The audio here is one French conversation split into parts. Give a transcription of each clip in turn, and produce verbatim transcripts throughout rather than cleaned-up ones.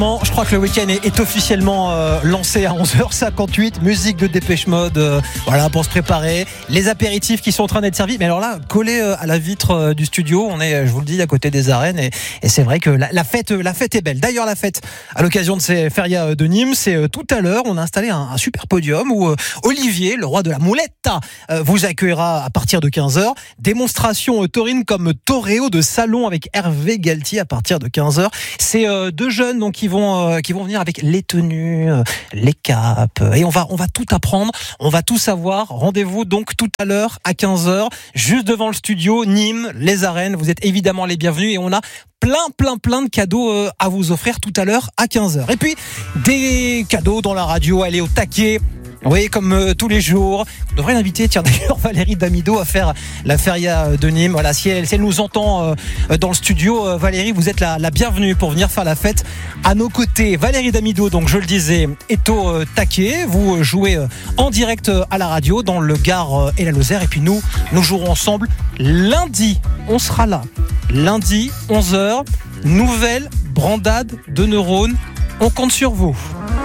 Je crois que le week-end est, est officiellement euh, lancé à onze heures cinquante-huit. Musique de Dépêche Mode, euh, voilà, pour se préparer. Les apéritifs qui sont en train d'être servis. Mais alors là, collé euh, à la vitre euh, du studio, on est, je vous le dis, à côté des arènes. Et, et c'est vrai que la, la fête, la fête est belle. D'ailleurs, la fête, à l'occasion de ces férias de Nîmes, c'est euh, tout à l'heure. On a installé un, un super podium où euh, Olivier, le roi de la mouletta, euh, vous accueillera à partir de quinze heures. Démonstration euh, taurine comme Toréo de salon avec Hervé Galtier à partir de quinze heures. C'est euh, deux jeunes donc qui vont euh, qui vont venir avec les tenues, euh, les capes, et on va on va tout apprendre, on va tout savoir. Rendez-vous donc tout à l'heure à quinze heures, juste devant le studio Nîmes, les arènes. Vous êtes évidemment les bienvenus et on a plein plein plein de cadeaux euh, à vous offrir tout à l'heure à quinze heures. Et puis des cadeaux dans la radio, elle est au taquet. Oui, comme euh, tous les jours. On devrait l'inviter, tiens d'ailleurs, Valérie Damido à faire la feria de Nîmes. Voilà, si elle, si elle nous entend euh, dans le studio, euh, Valérie, vous êtes la, la bienvenue pour venir faire la fête à nos côtés. Valérie Damido, donc je le disais, est au euh, taquet. Vous jouez euh, en direct euh, à la radio dans le Gard euh, et la Lozère. Et puis nous, nous jouerons ensemble lundi. On sera là. Lundi, onze heures. Nouvelle brandade de neurones. On compte sur vous.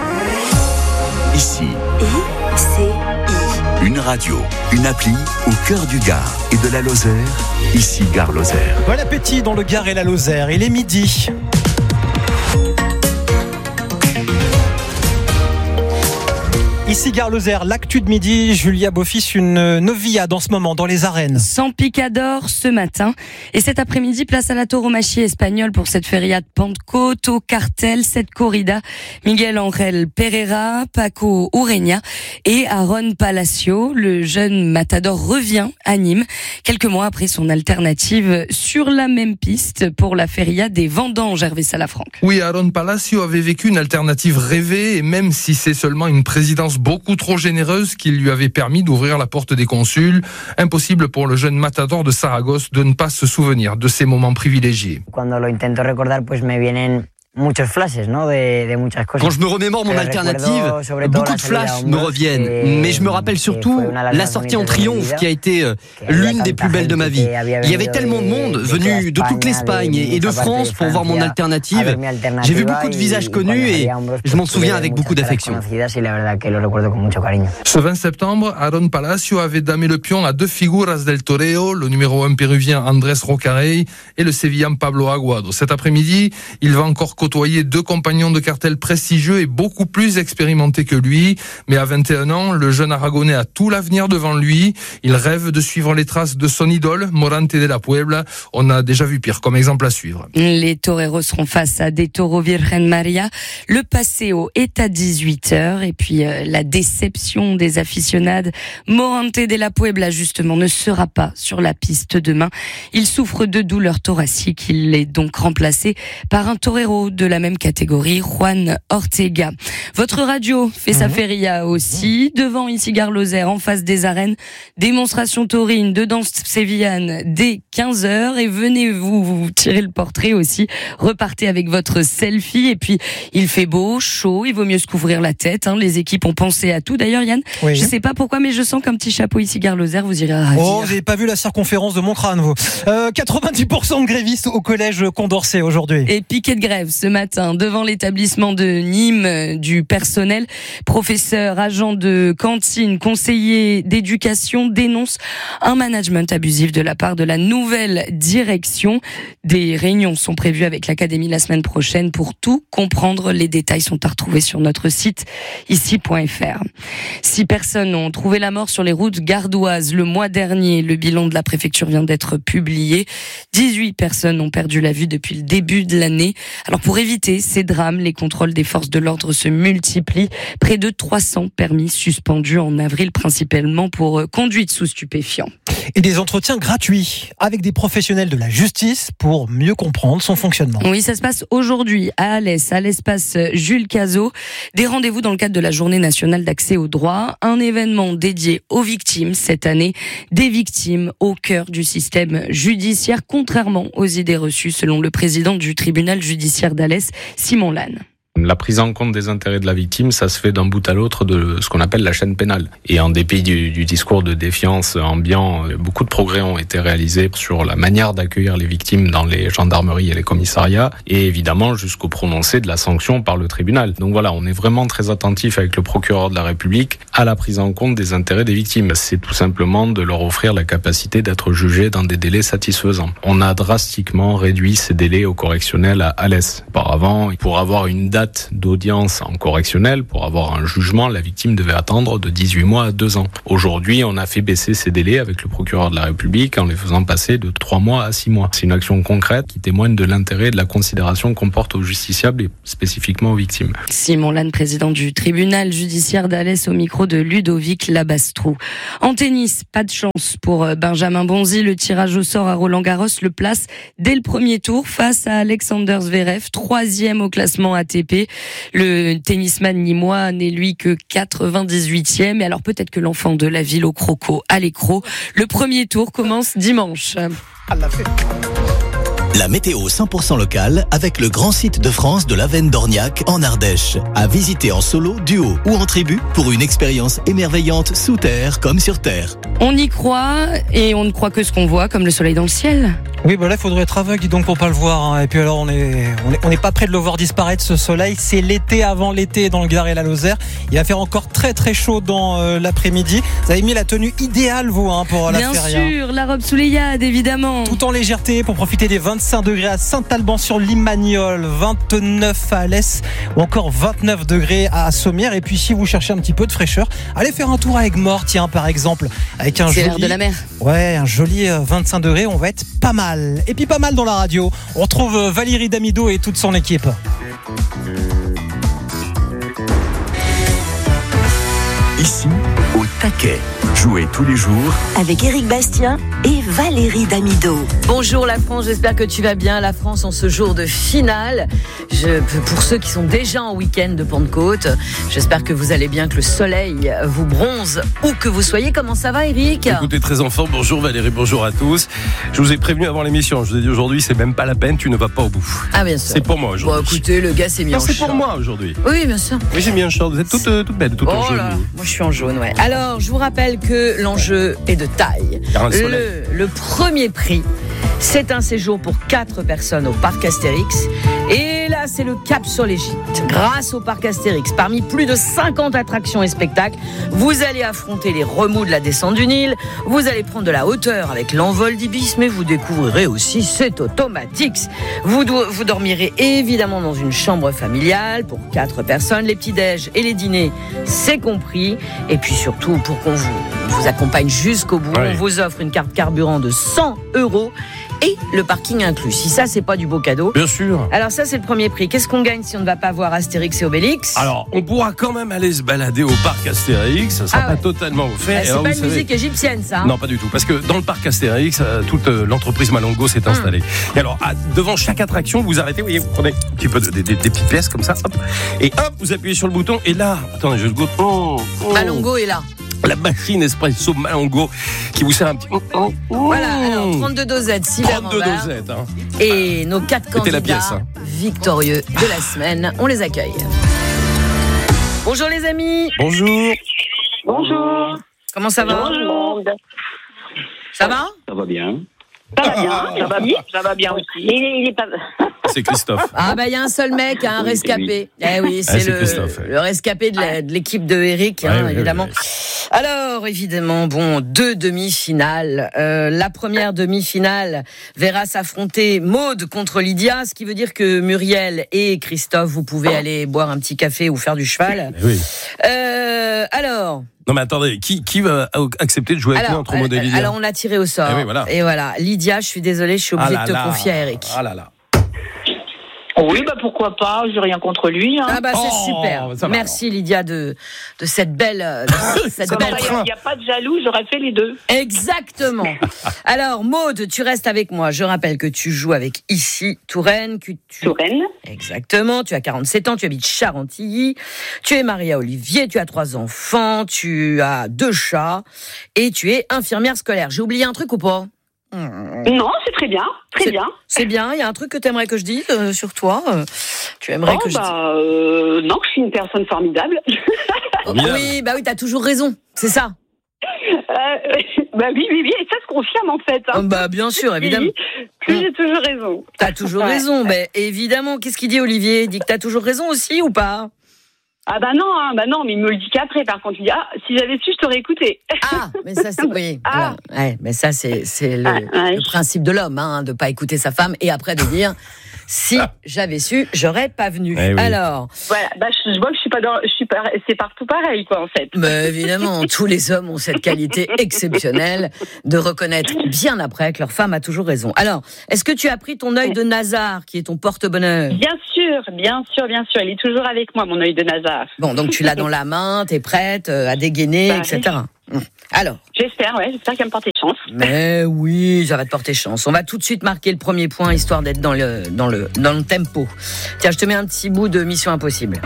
Ici, I C I. une radio, une appli au cœur du Gard et de la Lozère. Ici, Gard-Lozère. Bon appétit dans le Gard et la Lozère. Il est midi. Ici Gare-Lozère, l'actu de midi, Julia Beaufils, une novillade en ce moment dans les arènes. Sans picador ce matin. Et cet après-midi, place à la tauromachie espagnole pour cette feria de Pentecôte, au cartel, cette corrida. Miguel Angel Pereira, Paco Ureña et Aaron Palacio. Le jeune matador revient à Nîmes, quelques mois après son alternative sur la même piste pour la feria des vendanges, Hervé Salafranc. Oui, Aaron Palacio avait vécu une alternative rêvée, et même si c'est seulement une présidence beaucoup trop généreuse qui lui avait permis d'ouvrir la porte des consuls, impossible pour le jeune matador de Saragosse de ne pas se souvenir de ces moments privilégiés. Cuando lo intento recordar, pues me vienen muchos flashes, ¿no? de, de muchas cosas. Quand je me remémore mon alternative, beaucoup de flashs me reviennent. Mais je me rappelle surtout la sortie en triomphe qui a été l'une des plus belles de ma vie. Il y avait tellement de monde venu de toute l'Espagne et de France pour voir mon alternative. J'ai vu beaucoup de visages connus et je m'en souviens avec beaucoup d'affection. Ce vingt septembre, Aaron Palacio avait damé le pion à deux figuras del toreo, le numéro un péruvien Andrés Rocarey et le sévillan Pablo Aguado. Cet après-midi, il va encore côtoyer deux compagnons de cartel prestigieux et beaucoup plus expérimentés que lui. Mais à vingt et un ans, le jeune Aragonais a tout l'avenir devant lui. Il rêve de suivre les traces de son idole, Morante de la Puebla. On a déjà vu pire comme exemple à suivre. Les toreros seront face à des taureaux Virgen Maria. Le Paseo est à dix-huit heures. Et puis euh, la déception des aficionades. Morante de la Puebla, justement, ne sera pas sur la piste demain. Il souffre de douleurs thoraciques. Il est donc remplacé par un torero de la même catégorie, Juan Ortega. Votre radio fait sa feria aussi, devant ici Gare-Lozère, en face des arènes. Démonstration taurine de danse sévillane dès quinze heures. Et venez vous, vous tirer le portrait aussi. Repartez avec votre selfie. Et puis, il fait beau, chaud, il vaut mieux se couvrir la tête. Hein. Les équipes ont pensé à tout. D'ailleurs, Yann, oui. Je sais pas pourquoi, mais je sens qu'un petit chapeau ici Gare-Lozère vous irez ravir. Oh, vous n'avez pas vu la circonférence de mon crâne, vous. Euh, quatre-vingt-dix pour cent de grévistes au collège Condorcet aujourd'hui. Et piquet de grève ce matin devant l'établissement de Nîmes du personnel. Professeurs, agents de cantine, conseillers d'éducation dénoncent un management abusif de la part de la nouvelle direction. Des réunions sont prévues avec l'académie la semaine prochaine pour tout comprendre. Les détails sont à retrouver sur notre site ici point f r. Six personnes ont trouvé la mort sur les routes gardoises le mois dernier. Le bilan de la préfecture vient d'être publié. dix-huit personnes ont perdu la vue depuis le début de l'année. Alors pour éviter ces drames, les contrôles des forces de l'ordre se multiplient. Près de trois cents permis suspendus en avril, principalement pour conduite sous stupéfiants. Et des entretiens gratuits avec des professionnels de la justice pour mieux comprendre son fonctionnement. Oui, ça se passe aujourd'hui à Alès, à l'espace Jules Cazot. Des rendez-vous dans le cadre de la Journée nationale d'accès au droit. Un événement dédié aux victimes cette année. Des victimes au cœur du système judiciaire, contrairement aux idées reçues, selon le président du tribunal judiciaire d'Alès, Simon Lannes. La prise en compte des intérêts de la victime, ça se fait d'un bout à l'autre de ce qu'on appelle la chaîne pénale. Et en dépit du, du discours de défiance ambiant, beaucoup de progrès ont été réalisés sur la manière d'accueillir les victimes dans les gendarmeries et les commissariats, et évidemment jusqu'au prononcé de la sanction par le tribunal. Donc voilà, on est vraiment très attentif avec le procureur de la République à la prise en compte des intérêts des victimes. C'est tout simplement de leur offrir la capacité d'être jugés dans des délais satisfaisants. On a drastiquement réduit ces délais au correctionnel à Alès. Auparavant, pour avoir une date d'audience en correctionnel, pour avoir un jugement, la victime devait attendre de dix-huit mois à deux ans. Aujourd'hui, on a fait baisser ces délais avec le procureur de la République en les faisant passer de trois mois à six mois. C'est une action concrète qui témoigne de l'intérêt et de la considération qu'on porte aux justiciables et spécifiquement aux victimes. Simon Lannes, président du tribunal judiciaire d'Alès, au micro de Ludovic Labastrou. En tennis, pas de chance pour Benjamin Bonzi. Le tirage au sort à Roland-Garros le place dès le premier tour face à Alexander Zverev, troisième au classement A T P. Le tennisman nîmois n'est lui que quatre-vingt-dix-huitième. Et alors peut-être que l'enfant de la ville au croco à l'écro. Le premier tour commence dimanche. La météo cent pour cent locale avec le grand site de France de l'Avenne d'Orniac en Ardèche. À visiter en solo, duo ou en tribu pour une expérience émerveillante sous terre comme sur terre. On y croit et on ne croit que ce qu'on voit, comme le soleil dans le ciel. Oui, bah là, il faudrait être aveugle, dis donc, pour pas le voir. Hein. Et puis alors, on est, on est, on est pas près de le voir disparaître, ce soleil. C'est l'été avant l'été dans le Gard et la Lozère. Il va faire encore très très chaud dans euh, l'après-midi. Vous avez mis la tenue idéale, vous, hein, pour la Bien feria. Bien sûr, la robe sous les yades, évidemment. Tout en légèreté pour profiter des vingt-cinq degrés à Saint-Alban-sur-Limagnol, vingt-neuf à Alès ou encore vingt-neuf degrés à Sommières. Et puis, si vous cherchez un petit peu de fraîcheur, allez faire un tour à Aigues-Mortes, tiens, par exemple, avec un C'est joli... l'air de la mer. Ouais, un joli vingt-cinq degrés, on va être pas mal. Et puis pas mal dans la radio. On retrouve Valérie Damido et toute son équipe. Ici, au taquet. Jouez tous les jours avec Éric Bastien et Valérie Damido. Bonjour la France, j'espère que tu vas bien. La France en ce jour de finale. Je, pour ceux qui sont déjà en week-end de Pentecôte, j'espère que vous allez bien, que le soleil vous bronze où que vous soyez. Comment ça va, Éric ? Écoutez, très en forme. Bonjour Valérie, bonjour à tous. Je vous ai prévenu avant l'émission. Je vous ai dit aujourd'hui, c'est même pas la peine, tu ne vas pas au bout. Ah bien sûr. C'est pour moi aujourd'hui. Bon, écoutez, le gars s'est mis non, en c'est short. pour moi aujourd'hui. Oui, bien sûr. Oui, j'ai mis un short. Vous êtes toute, toute belle, toute oh en jaune. Là, moi, je suis en jaune, ouais. Alors, je vous rappelle que l'enjeu est de taille. Le, le premier prix, c'est un séjour pour quatre personnes au parc Astérix. Et là, c'est le cap sur l'Égypte. Grâce au parc Astérix, parmi plus de cinquante attractions et spectacles, vous allez affronter les remous de la descente du Nil, vous allez prendre de la hauteur avec l'envol d'Ibis, mais vous découvrirez aussi cet Automatix. Vous, do- vous dormirez évidemment dans une chambre familiale pour quatre personnes. Les petits-déj et les dîners, c'est compris. Et puis surtout, pour qu'on vous, vous accompagne jusqu'au bout, ouais. On vous offre une carte carburant de cent euros. Et le parking inclus. Si ça, c'est pas du beau cadeau. Bien sûr. Alors ça, c'est le premier prix. Qu'est-ce qu'on gagne si on ne va pas voir Astérix et Obélix ? Alors, on pourra quand même aller se balader au parc Astérix. Ça sera ah ouais. pas totalement offert. Ah, c'est alors, pas une savez... musique égyptienne, ça. Hein non, pas du tout. Parce que dans le parc Astérix, toute l'entreprise Malongo s'est installée. Hum. Et alors, à, devant chaque attraction, vous arrêtez, vous voyez, vous prenez un petit peu de, de, de, des petites pièces comme ça, hop, et hop, vous appuyez sur le bouton. Et là, attendez, je goûte. Oh, oh. Malongo est là. La machine espresso Malongo qui vous sert un petit. Voilà, alors trente-deux dosettes, six verres en verre. trente-deux dosettes, hein. Et nos quatre candidats pièce, hein. victorieux de la semaine, on les accueille. Bonjour les amis. Bonjour. Bonjour. Comment ça va ? Bonjour. Ça va ? Ça va bien. Ça va bien, ça va bien, ça va bien aussi. Il est, il est pas... C'est Christophe. Ah bah il y a un seul mec, un oui, rescapé. Eh oui, c'est, ah, c'est le, Christophe, ouais. le rescapé de, la, de l'équipe de Eric, hein, ouais, évidemment. Ouais, ouais. Alors évidemment, bon, deux demi-finales. Euh, la première demi-finale verra s'affronter Maude contre Lydia, ce qui veut dire que Muriel et Christophe, vous pouvez aller boire un petit café ou faire du cheval. Oui. Euh, alors. Non mais attendez, qui, qui va accepter de jouer avec nous entre Maude et Lydia ? Alors on l'a tiré au sort. Et, oui, voilà. Et voilà, Lydia, je suis désolée, je suis obligée ah de te là. confier à Eric. Ah là là. Oui, bah pourquoi pas, j'ai rien contre lui. Hein. Ah bah c'est oh, super. Merci Lydia de, de cette belle... De cette belle il n'y a, a pas de jaloux, j'aurais fait les deux. Exactement. Alors Maude, tu restes avec moi. Je rappelle que tu joues avec Ici, Touraine. Que tu... Touraine. Exactement, tu as quarante-sept ans, tu habites Charentilly. Tu es mariée à Olivier, tu as trois enfants, tu as deux chats et tu es infirmière scolaire. J'ai oublié un truc ou pas ? Non, c'est très bien, très c'est, bien. C'est bien. Il y a un truc que tu aimerais que je dise euh, sur toi. Euh, tu aimerais oh, que je bah, dise euh, non, je suis une personne formidable. Oui, bah oui, t'as toujours raison. C'est ça. Euh, bah oui, oui, oui, et ça se confirme en fait. Hein. Oh, bah bien sûr, évidemment. Plus mmh. j'ai toujours raison. T'as toujours ouais, raison, ouais. Mais évidemment. Qu'est-ce qu'il dit Olivier? Il dit que t'as toujours raison aussi ou pas? Ah bah non, hein, bah non, mais il me le dit qu'après. Par contre, il dit ah, si j'avais su, je t'aurais écouté. Ah, mais ça c'est oui. Ah. Alors, ouais, mais ça c'est c'est le, ah, ouais. le principe de l'homme, hein, de pas écouter sa femme et après de dire. Si j'avais su, j'aurais pas venu. Eh oui. Alors, voilà, bah, je, je vois que je suis pas dans, je suis pas, c'est partout pareil, quoi, en fait. Mais évidemment, tous les hommes ont cette qualité exceptionnelle de reconnaître bien après que leur femme a toujours raison. Alors, est-ce que tu as pris ton œil de Nazar, qui est ton porte-bonheur? Bien sûr, bien sûr, bien sûr. Il est toujours avec moi, mon œil de Nazar. Bon, donc tu l'as dans la main, t'es prête à dégainer, bah, et cetera. Oui. Alors. J'espère, ouais, j'espère qu'il va me porter chance. Mais oui, ça va te porter chance. On va tout de suite marquer le premier point, histoire d'être dans le, dans le, dans le tempo. Tiens, je te mets un petit bout de Mission Impossible.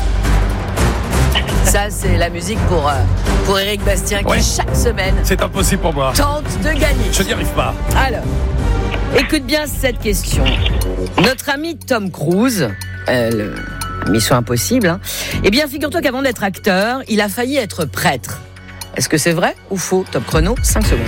Ça, c'est la musique pour, euh, pour Éric Bastien, ouais. qui chaque semaine. C'est impossible pour moi. Tente de gagner. Je n'y arrive pas. Alors, écoute bien cette question. Notre ami Tom Cruise, euh, le, Mission Impossible, hein, eh bien, figure-toi qu'avant d'être acteur, il a failli être prêtre. Est-ce que c'est vrai ou faux? Top chrono, cinq secondes.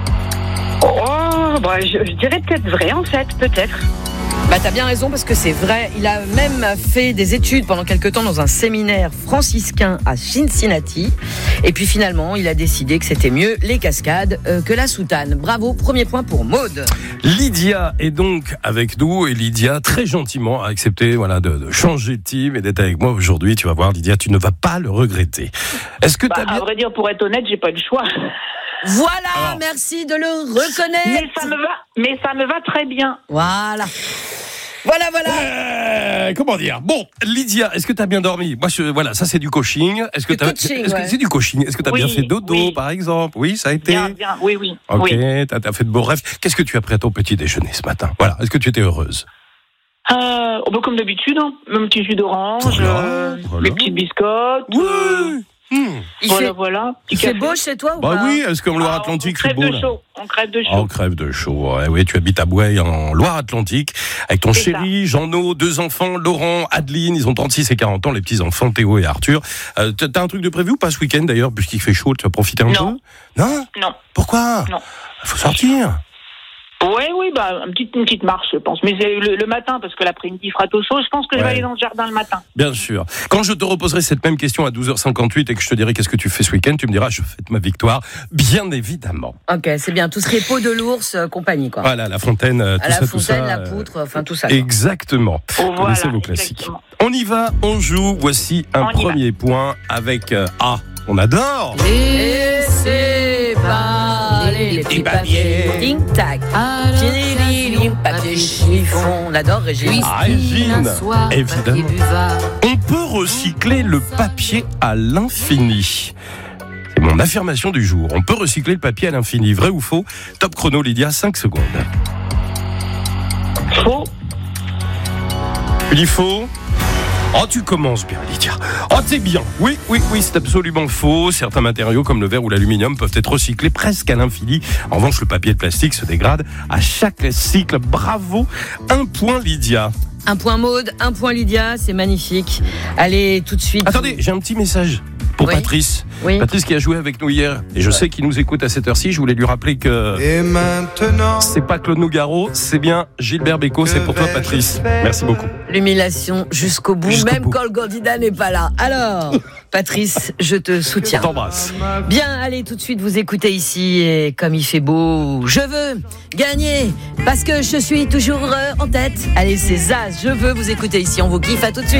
Oh, bah, je, je dirais peut-être vrai, en fait, peut-être. Bah, t'as bien raison, parce que c'est vrai. Il a même fait des études pendant quelques temps dans un séminaire franciscain à Cincinnati. Et puis finalement, il a décidé que c'était mieux les cascades euh, que la soutane. Bravo, premier point pour Maude. Lydia est donc avec nous, et Lydia, très gentiment, a accepté voilà, de, de changer de team et d'être avec moi aujourd'hui. Tu vas voir, Lydia, tu ne vas pas le regretter. Est-ce que bah, t'as bien... À vrai dire, pour être honnête, j'ai pas le choix. Voilà, alors, merci de le reconnaître. Mais ça me va, mais ça me va très bien. Voilà. Voilà, voilà. Euh, comment dire? Bon, Lydia, est-ce que tu as bien dormi? Moi, je, voilà, ça c'est du coaching. Est-ce que, t'as, coaching, est-ce ouais. que c'est du coaching? Est-ce que tu as oui, bien fait dodo, oui. par exemple? Oui, ça a été. Bien, bien, oui, oui. Ok, oui. t'as, t'as fait de beaux rêves. Qu'est-ce que tu as pris à ton petit déjeuner ce matin? Voilà, est-ce que tu étais heureuse? Euh, oh, bah, comme d'habitude, hein. Mon petit jus d'orange, voilà, euh, voilà. Mes petites biscottes. Oui. Euh... Mmh. Il voilà, fait, voilà. Il fait beau chez toi ou bah pas? oui, est-ce qu'en Loire-Atlantique ah, c'est beau? De chaud. On crève de chaud. On crève de chaud. Ouais, oui, tu habites à Boueil en Loire-Atlantique avec ton c'est chéri, ça. Jean-No, deux enfants, Laurent, Adeline. Ils ont trente-six et quarante ans, les petits enfants Théo et Arthur. Euh, t'as un truc de prévu ou pas ce week-end d'ailleurs, puisqu'il fait chaud, tu vas profiter un non. peu? Non. Non. Pourquoi? Non. Il faut sortir. Oui, oui, bah, une petite, une petite marche, je pense. Mais c'est le, le matin, parce que l'après-midi, il fera tôt chaud. Je pense que ouais. je vais aller dans le jardin le matin. Bien sûr. Quand je te reposerai cette même question à douze heures cinquante-huit et que je te dirai qu'est-ce que tu fais ce week-end, tu me diras, je fête ma victoire. Bien évidemment. Ok, c'est bien. Tout ce qui est peau de l'ours, euh, compagnie, quoi. Voilà, la fontaine, euh, tout à ça, la tout fontaine, ça. la poutre, enfin, tout ça. Quoi. Exactement. Oh, voilà, connaissez vos classiques. exactement. On y va, on joue. Voici un on premier point avec euh, A. On adore. Laissez parler les petits papiers. Tic-tac. Papier chiffon. On adore Régine. Ah, Régine, évidemment. On peut recycler le papier à l'infini. C'est mon affirmation du jour. On peut recycler le papier à l'infini. Vrai ou faux? Top chrono, Lydia, cinq secondes. Faux. Tu dis faux? Oh, tu commences bien, Lydia. Oh, t'es bien. Oui, oui, oui, c'est absolument faux. Certains matériaux, comme le verre ou l'aluminium, peuvent être recyclés presque à l'infini. En revanche, le papier de plastique se dégrade à chaque cycle. Bravo. Un point, Lydia. Un point Maude, un point Lydia, c'est magnifique. Allez, tout de suite. Attendez, j'ai un petit message pour oui. Patrice. Oui. Patrice qui a joué avec nous hier. Et je sais qu'il nous écoute à cette heure-ci. Je voulais lui rappeler que et maintenant, c'est pas Claude Nougaro, c'est bien Gilbert Bécaud. C'est pour toi, Patrice. Merci beaucoup. L'humiliation jusqu'au bout, jusqu'au même bout. Quand le candidat n'est pas là. Alors, Patrice, je te soutiens. Je t'embrasse. Bien, allez, tout de suite, vous écoutez ici. Et comme il fait beau, je veux gagner parce que je suis toujours en tête. Allez, c'est Zaz. Je veux vous écouter ici. On vous kiffe. À tout de suite.